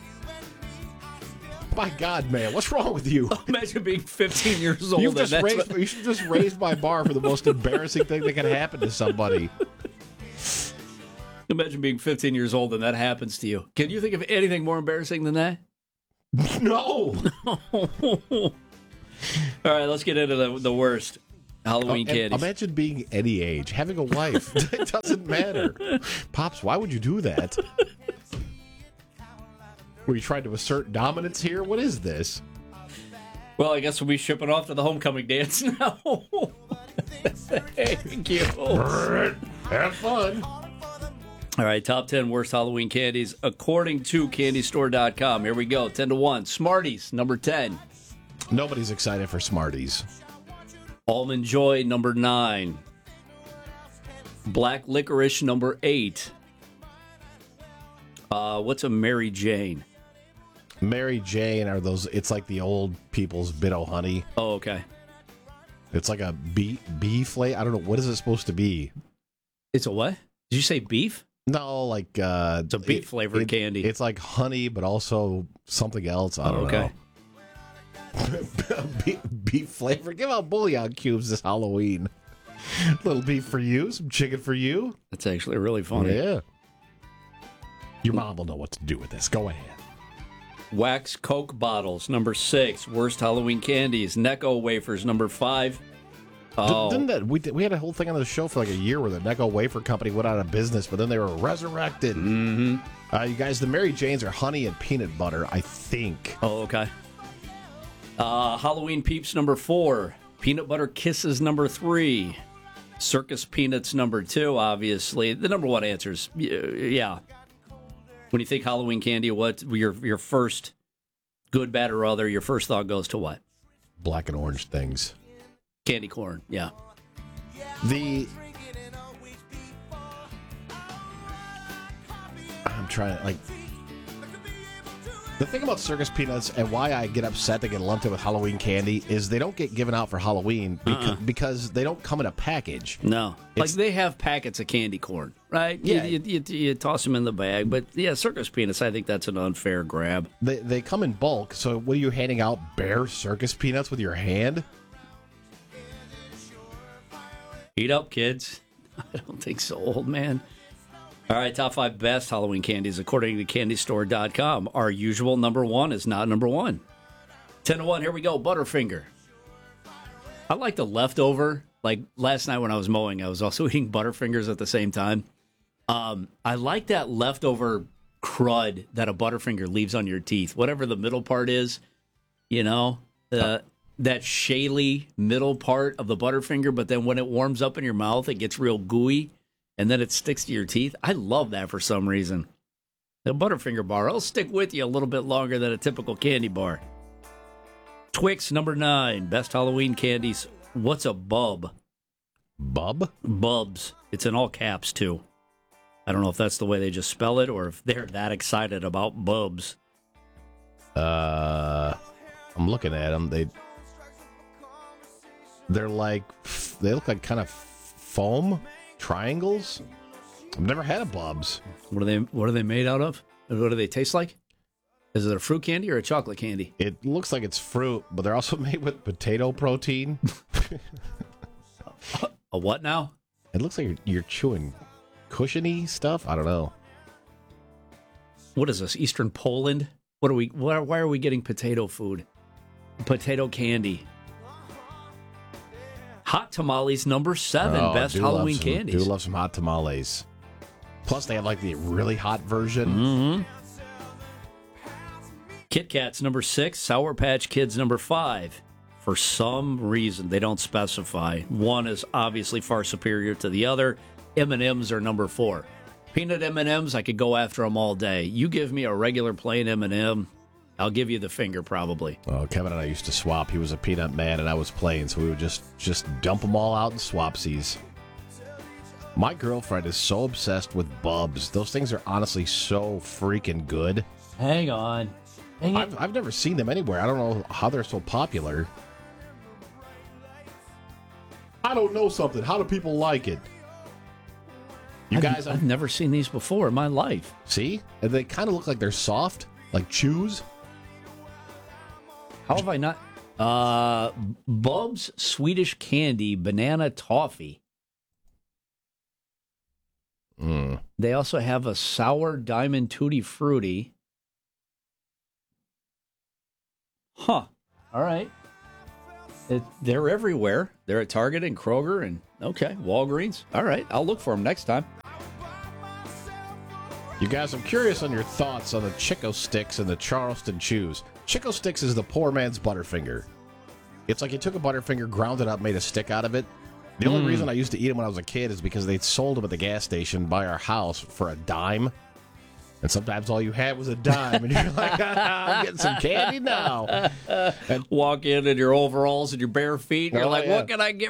My God, man, what's wrong with you? Imagine being fifteen years old. You've just and that's raised, what- You should just raise my bar for the most embarrassing thing that can happen to somebody. Imagine being fifteen years old and that happens to you. Can you think of anything more embarrassing than that? No. All right, let's get into the, the worst Halloween Uh, and candies. Imagine being any age, having a wife. It doesn't matter. Pops, why would you do that? Were you trying to assert dominance here? What is this? Well, I guess we'll be shipping off to the homecoming dance now. Thank you. Have fun. All right, top ten worst Halloween candies according to candy store dot com. Here we go, ten to one. Smarties, number ten. Nobody's excited for Smarties. Almond Joy, number nine. Black Licorice, number eight. Uh, what's a Mary Jane? Mary Jane are those, it's like the old people's bit o' honey. Oh, okay. It's like a bee, bee flavor. I don't know. What is it supposed to be? It's a what? Did you say beef? No, like... Uh, it's a beef flavored it, candy. It's like honey, but also something else. I don't oh, okay. know. beef, beef flavored. Give out bouillon cubes this Halloween. Little beef for you, some chicken for you. That's actually really funny. Yeah. Your mom will know what to do with this. Go ahead. Wax Coke bottles, number six. Worst Halloween candies. Necco wafers, number five. Oh. Didn't that we did, we had a whole thing on the show for like a year where the Necco Wafer Company went out of business, but then they were resurrected. Mm-hmm. Uh, you guys, the Mary Janes are honey and peanut butter, I think. Oh, okay. Uh, Halloween Peeps, number four. Peanut Butter Kisses, number three. Circus Peanuts, number two, obviously. The number one answers, yeah. When you think Halloween candy, what your your first good, bad, or other, your first thought goes to what? Black and orange things. Candy corn, yeah. The I'm trying to like the thing about circus peanuts and why I get upset they get lumped in with Halloween candy is they don't get given out for Halloween beca- Uh-uh. because they don't come in a package. No, It's- like they have packets of candy corn, right? Yeah. you, you, you, you toss them in the bag, but yeah, circus peanuts. I think that's an unfair grab. They they come in bulk. So what are you handing out? Bare circus peanuts with your hand? Eat up, kids. I don't think so, old man. All right, top five best Halloween candies according to candy store dot com. Our usual number one is not number one. ten to one, here we go. Butterfinger. I like the leftover. Like last night when I was mowing, I was also eating Butterfingers at the same time. Um, I like that leftover crud that a Butterfinger leaves on your teeth. Whatever the middle part is, you know, uh, that shaly middle part of the Butterfinger, but then when it warms up in your mouth, it gets real gooey. And then it sticks to your teeth. I love that for some reason. The Butterfinger bar, it'll stick with you a little bit longer than a typical candy bar. Twix, number nine. Best Halloween candies. What's a bub? Bub? Bubs. It's in all caps, too. I don't know if that's the way they just spell it or if they're that excited about bubs. Uh, I'm looking at them. They, they're like, they look like kind of foam. Triangles? I've never had a Bubs. What are they What are they made out of? What do they taste like? Is it a fruit candy or a chocolate candy? It looks like it's fruit, but they're also made with potato protein. A what now? It looks like you're, you're chewing cushiony stuff. I don't know. What is this? Eastern Poland? What are we? Why, why are we getting potato food? Potato candy. Hot tamales, number seven. Oh, best do Halloween love some, candies. Do love some hot tamales. Plus, they have like the really hot version. Mm-hmm. Kit Kats, number six. Sour Patch Kids, number five. For some reason, they don't specify. One is obviously far superior to the other. M and M's are number four. Peanut M and M's, I could go after them all day. You give me a regular plain M and M, I'll give you the finger probably. Oh, Kevin and I used to swap. He was a peanut man, and I was plain, so we would just just dump them all out in swapsies. My girlfriend is so obsessed with Bubs. Those things are honestly so freaking good. Hang on. Hang I've, I've never seen them anywhere. I don't know how they're so popular. I don't know something. How do people like it? You I've, guys, I've never seen these before in my life. See? And they kind of look like they're soft, like chews. How have I not? Uh, Bubs Swedish Candy Banana Toffee. Mm. They also have a Sour Diamond Tutti Frutti. Huh. All right. It, they're everywhere. They're at Target and Kroger and, okay, Walgreens. All right. I'll look for them next time. You guys, I'm curious on your thoughts on the Chico Sticks and the Charleston Chews. Chico Sticks is the poor man's Butterfinger. It's like you took a Butterfinger, ground it up, made a stick out of it. The only Mm. reason I used to eat them when I was a kid is because they'd sold them at the gas station by our house for a dime. And sometimes all you had was a dime, and you're like, I'm getting some candy now. And walk in in your overalls and your bare feet, and you're Oh, like, yeah. what can I get